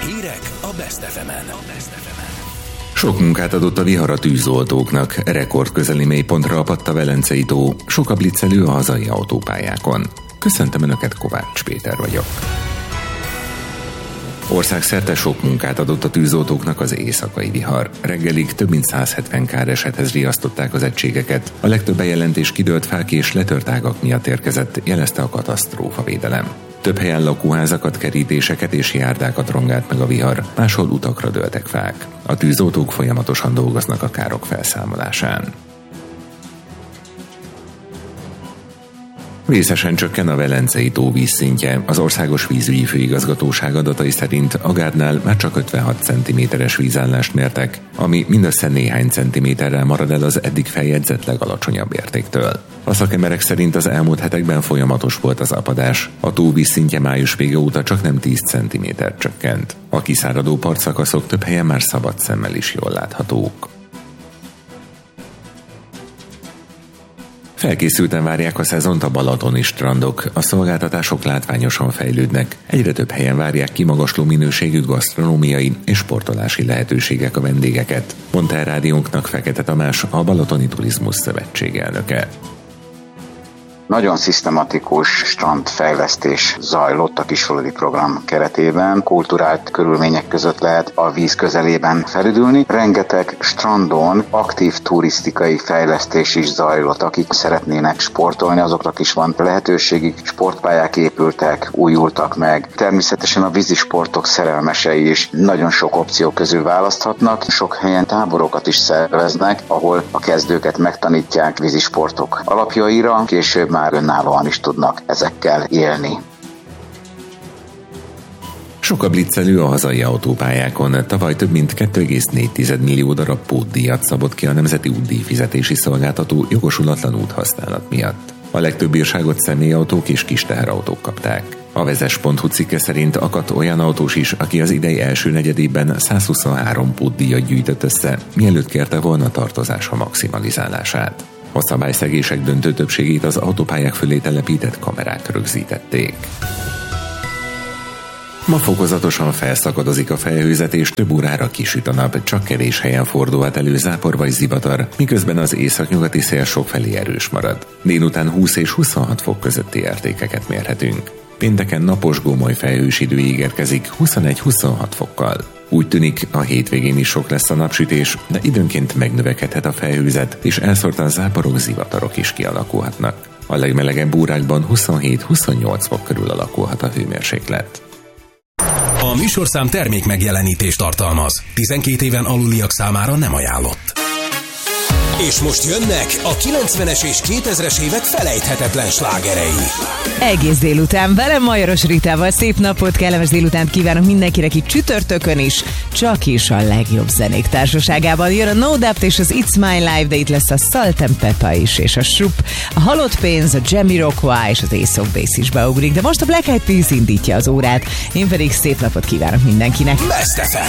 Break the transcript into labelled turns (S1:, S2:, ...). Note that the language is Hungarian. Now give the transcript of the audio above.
S1: Hírek a Best FM-en.
S2: Sok munkát adott a vihar a tűzoltóknak, rekordközeli mélypontra apadt a Velencei tó, sok a blitzelő a hazai autópályákon. Köszöntöm Önöket, Kovács Péter vagyok. Országszerte sok munkát adott a tűzoltóknak az éjszakai vihar. Reggelig több mint 170 káresethez riasztották az egységeket. A legtöbb bejelentés kidőlt fák és letört ágak miatt érkezett, jelezte a katasztrófavédelem. Több helyen lakóházakat, kerítéseket és járdákat rongált meg a vihar, máshol utakra dőltek fák. A tűzoltók folyamatosan dolgoznak a károk felszámolásán. Vészesen csökken a Velencei tó vízszintje. Az Országos Vízügyi Főigazgatóság adatai szerint a Gádnál már csak 56 cm-es vízállást mértek, ami mindössze néhány centiméterrel marad el az eddig feljegyzett legalacsonyabb értéktől. A szakemberek szerint az elmúlt hetekben folyamatos volt az apadás. A tó vízszintje május vége óta csak nem 10 cm csökkent. A kiszáradó partszakaszok több helyen már szabad szemmel is jól láthatók. Felkészülten várják a szezont a balatoni strandok, a szolgáltatások látványosan fejlődnek, egyre több helyen várják kimagasló minőségű gasztronómiai és sportolási lehetőségek a vendégeket, mondta el rádiónknak Fekete Tamás, a Balatoni Turizmus Szövetség elnöke.
S3: Nagyon szisztematikus strandfejlesztés zajlott a Kisfaludy program keretében. Kulturált körülmények között lehet a víz közelében felüdülni. Rengeteg strandon aktív turisztikai fejlesztés is zajlott. Akik szeretnének sportolni, azoknak is van lehetőségük. Sportpályák épültek, újultak meg. Természetesen a vízisportok szerelmesei is nagyon sok opció közül választhatnak. Sok helyen táborokat is szerveznek, ahol a kezdőket megtanítják vízisportok alapjaira, később már önállóan is tudnak ezekkel élni.
S2: Sok a blitzelő a hazai autópályákon. Tavaly több mint 2,4 millió darab pótdíjat szabott ki a Nemzeti Útdíjfizetési Szolgáltató jogosulatlan úthasználat miatt. A legtöbb bírságot személyautók és kis teherautók kapták. A vezes.hu cikke szerint akadt olyan autós is, aki az idei első negyedében 123 pótdíjat gyűjtött össze, mielőtt kérte volna tartozása maximalizálását. A szabályszegések döntő többségét az autópályák fölé telepített kamerák rögzítették. Ma fokozatosan felszakadozik a felhőzet és több órára kisüt a nap, csak kevés helyen fordulhat elő zápor vagy zivatar, miközben az északnyugati szél sokfelé erős marad. Délután 20 és 26 fok közötti értékeket mérhetünk. Pénteken napos gómoly felhős idő ígérkezik 21-26 fokkal. Úgy tűnik, a hétvégén is sok lesz a napsütés, de időnként megnövekedhet a felhőzet, és elszórtan záporok, zivatarok is kialakulhatnak. A legmelegebb órákban 27-28 fok körül alakulhat a hőmérséklet.
S1: A műsorszám termék megjelenítést tartalmaz. 12 éven aluliak számára nem ajánlott. És most jönnek a 90-es és 2000-es évek felejthetetlen slágerei.
S4: Egész délután velem, Majoros Ritával szép napot, kellemes délutánt kívánok mindenkinek itt csütörtökön is, csak is a legjobb zenék társaságában. Jön a No Doubt és az It's My Life, de itt lesz a Salt & Pepper is, és a Shroop, a Halott Pénz, a Jamiroquai és az Ace of Base is beugrik, de most a Black Eyed Peas indítja az órát, én pedig szép napot kívánok mindenkinek.
S1: Best FM.